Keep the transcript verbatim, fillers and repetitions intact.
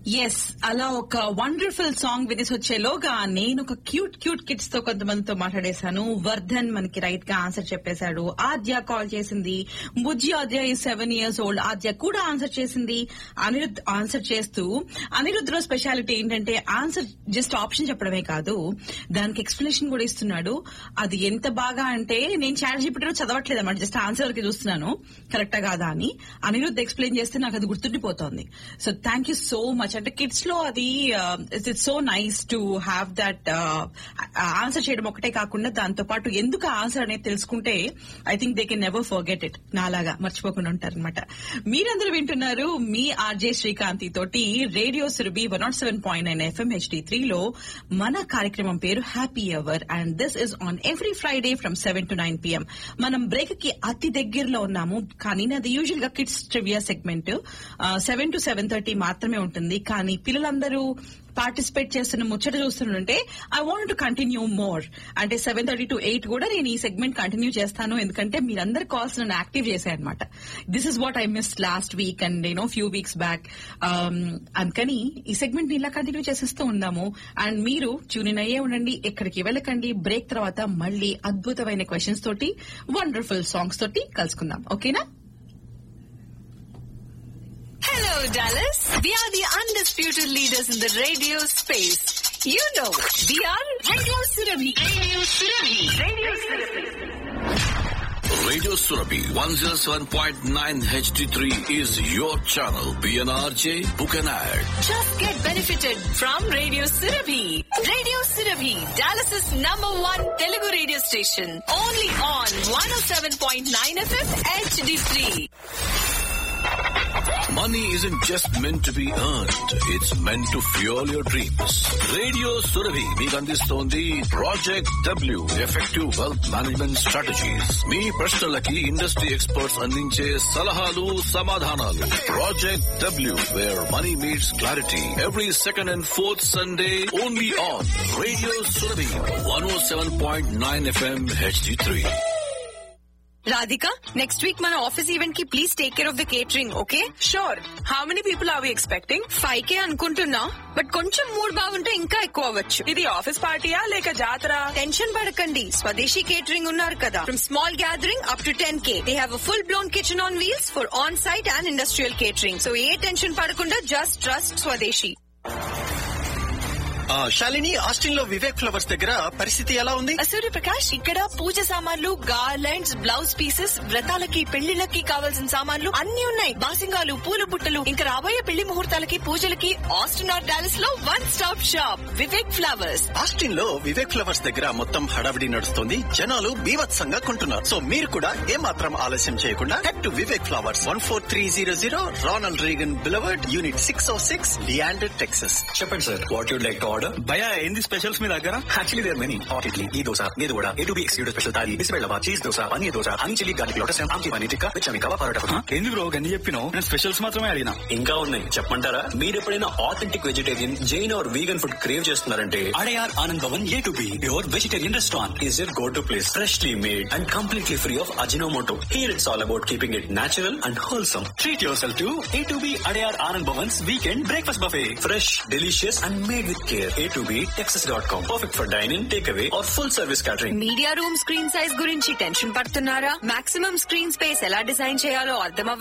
Yes, అలా ఒక wonderful song వినేసి వచ్చేలోగా నేను ఒక క్యూట్ క్యూట్ కిడ్స్ తో కొంతమందితో మాట్లాడేశాను. వర్ధన్ మనకి రైట్ గా ఆన్సర్ చెప్పేశాడు. ఆద్య కాల్ చేసింది. బుజ్జి ఆద్య ఈ సెవెన్ ఇయర్స్ ఓల్డ్. ఆద్య కూడా ఆన్సర్ చేసింది. అనిరుద్ ఆన్సర్ చేస్తూ, అనిరుద్ లో స్పెషాలిటీ ఏంటంటే ఆన్సర్ జస్ట్ ఆప్షన్ చెప్పడమే కాదు, దానికి ఎక్స్ప్లెనేషన్ కూడా ఇస్తున్నాడు. అది ఎంత బాగా అంటే నేను చాట్ జీపీటీలో చదవట్లేదు అన్నమాట, జస్ట్ ఆన్సర్ కి చూస్తున్నాను కరెక్టా కాదా అని. అనిరుద్ ఎక్స్ప్లెయిన్ చేస్తే నాకు అది గుర్తుండిపోతోంది. So thank you so much. అంటే కిడ్స్ లో అది it's so nice to have that answer చేయడం ఒకటే కాకుండా దాంతో పాటు ఎందుకు ఆన్సర్ అనేది తెలుసుకుంటే I think they can never forget it. నాలాగా మర్చిపోకుండా ఉంటారనమాట. మీరందరూ వింటున్నారు మీ ఆర్జే శ్రీకాంతి తోటి radio Surabhi one not seven point nine FM HD three లో. మన కార్యక్రమం పేరు happy hour and this is on every Friday from seven to nine PM. మనం బ్రేక్ కి అతి దగ్గరలో ఉన్నాము, కానీ అది యూజువల్ గా kids trivia segment seven to seven thirty మాత్రమే ఉంటుంది. కానీ పిల్లలందరూ పార్టిసిపేట్ చేస్తున్న ముచ్చట చూస్తుంటే I want to continue more. అంటే సెవెన్ థర్టీ టు ఎయిట్ కూడా నేను ఈ సెగ్మెంట్ కంటిన్యూ చేస్తాను, ఎందుకంటే మీరందరు కాల్స్ నన్ను యాక్టివ్ చేశారనమాట. This is what I miss last week and you know few weeks back. అందుకని ఈ సెగ్మెంట్ ఇలా కంటిన్యూ చేసేస్తూ ఉందాము. అండ్ మీరు ట్యూన్ అయ్యే ఉండండి, ఎక్కడికి వెళ్ళకండి. బ్రేక్ తర్వాత మళ్ళీ అద్భుతమైన క్వశ్చన్స్ తోటి, వండర్ఫుల్ సాంగ్స్ తోటి కలుసుకుందాం. ఓకేనా? Hello, Dallas. We are the undisputed leaders in the radio space. You know, we are Radio Surabhi. Radio Surabhi. Radio Surabhi. Radio Surabhi one oh seven point nine H D three is your channel. P N R J, book an ad. Just get benefited from Radio Surabhi. Radio Surabhi, Dallas's number one Telugu radio station. Only on one oh seven point nine F M H D three. Money isn't just meant to be earned. It's meant to fuel your dreams. Radio Surabhi మీకు అందిస్తోంది project W, effective wealth management strategies. మీ ప్రశ్నలకి industry experts అందించే సలహాలు, సమాధానాలు. Project W, wear money meets clarity. Every second and fourth Sunday only on radio Surabhi one oh seven point nine FM HD three. Radhika, next week మన office event కి please take care of the catering, okay? Sure. How many people are we expecting? Five కే అనుకుంటున్నా, but కొంచెం mood బాగుంటే ఇంకా ఎక్కువ అవ్వచ్చు. ఇది office పార్టీయా లేక జాతర? టెన్షన్ పడకండి, స్వదేశీ కేటరింగ్ ఉన్నారు కదా. From small gathering up to ten K they have a full blown kitchen on wheels for on site and industrial catering. So A tension పడకుండా జస్ట్ ట్రస్ట్ స్వదేశీ. శాలిని, ఆస్టిన్ లో వివేక్ ఫ్లవర్స్ దగ్గర పరిస్థితి ఎలా ఉంది? సూర్యప్రకాష్, ఇక్కడ పూజ సామాన్లు, గార్లెండ్స్, బ్లౌజ్ పీసెస్, వ్రతాలకి పెళ్లిళ్ళకి కావాల్సిన సామాన్లు అన్ని ఉన్నాయి. బాసింగాలు, పూల బుట్టలు, ఇంకా రాబోయే పెళ్లి ముహూర్తాలకి, పూజలకి ఆస్టిన్ ఆర్ డాలస్ లో one stop shop Vivek flowers. Austin లో వివేక్ ఫ్లవర్స్ దగ్గర మొత్తం హడావిడి నడుస్తుంది, జనాలు బీభత్సంగా కొంటున్నారు. సో మీరు కూడా ఏమాత్రం ఆలస్యం చేయకుండా head to Vivek flowers, one four three zero zero Ronald Reagan beloved, unit six oh six, Leander, Texas. చెప్పండి sir, what you'd like to order? భయా, ఏంది స్పెషల్స్ మీ దగ్గర? Actually there many. Hot idli, ఈ దోశ, మీరు కూడా A to be excluded special thali, బిస్బెల్లవా, cheese dosa, paneer dosa, honey chilli garlic lotus, ఆమ్చి paneer tikka, విచమి kebab, parotta. ఎందుకు bro గన్ని చెప్పినావు? నేను స్పెషల్స్ మాత్రమే అడిగినా. ఇంకా ఉన్నాయి, చెప్పమంటారా? మీరు ఎప్పుడైనా authentic vegetarian, Jain are vegan food crave చేస్తున్నారంటే Adyar Anand Bhavan A to be your vegetarian restaurant is your go to place. Freshly made and completely free of Ajinomoto. Here it's all about keeping it natural and wholesome. Treat your self to A to be Adyar Anand Bhavan's weekend breakfast buffet. Fresh, delicious and made with care. A to be Texas dot com. Perfect for dining, take away are full service catering. Media room screen size గురించి tension పడుతున్నారా? Maximum screen space ఎలా design చేయాలో అర్థం